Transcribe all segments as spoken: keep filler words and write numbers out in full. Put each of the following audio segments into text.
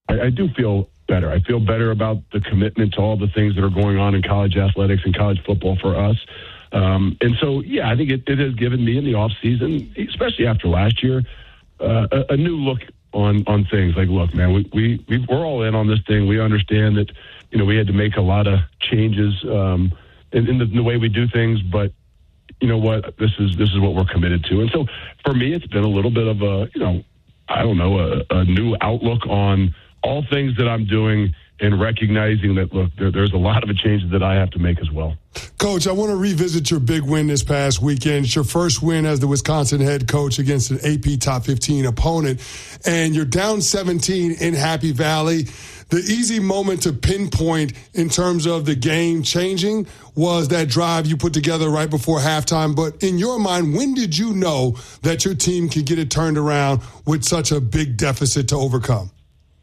I, I do feel better. I feel better about the commitment to all the things that are going on in college athletics and college football for us. Um, and so, yeah, I think it, it has given me in the offseason, especially after last year, uh, a, a new look on, on things. Like, look, man, we, we, we, we're all in on this thing. We understand that, you know, we had to make a lot of changes um, in, in, the, in the way we do things, but you know what, this is this is what we're committed to. And so for me, it's been a little bit of a, you know, I don't know, a, a new outlook on all things that I'm doing and recognizing that, look, there, there's a lot of changes that I have to make as well. Coach, I want to revisit your big win this past weekend. It's your first win as the Wisconsin head coach against an A P top fifteen opponent, and you're down seventeen in Happy Valley. The easy moment to pinpoint in terms of the game changing was that drive you put together right before halftime. But in your mind, when did you know that your team could get it turned around with such a big deficit to overcome?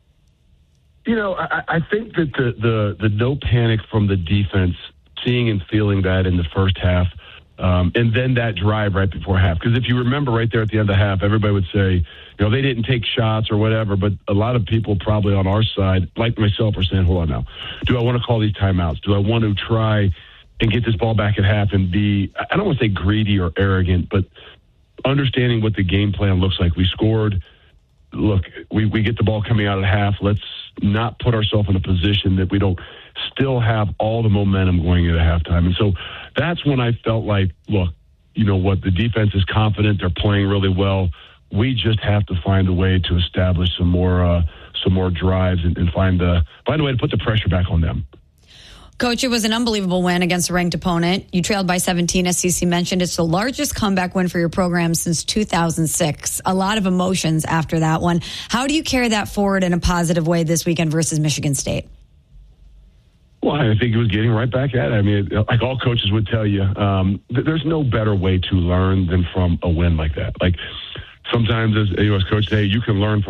You know, I, I think that the, the, the no panic from the defense, seeing and feeling that in the first half, um, and then that drive right before half. Because if you remember right there at the end of the half, everybody would say, you know, they didn't take shots or whatever, but a lot of people probably on our side, like myself, are saying, hold on now, do I want to call these timeouts? Do I want to try and get this ball back at half and be, I don't want to say greedy or arrogant, but understanding what the game plan looks like. We scored. Look, we, we get the ball coming out at half. Let's not put ourselves in a position that we don't still have all the momentum going into halftime. And so that's when I felt like, look, you know what, the defense is confident. They're playing really well. We just have to find a way to establish some more uh, some more drives and, and find the find a way to put the pressure back on them. Coach, it was an unbelievable win against a ranked opponent. You trailed by seventeen, as Cece mentioned. It's the largest comeback win for your program since two thousand six. A lot of emotions after that one. How do you carry that forward in a positive way this weekend versus Michigan State? Well, I think it was getting right back at it. I mean, like all coaches would tell you, um, th- there's no better way to learn than from a win like that. Like sometimes as a U S coach, hey, you can learn from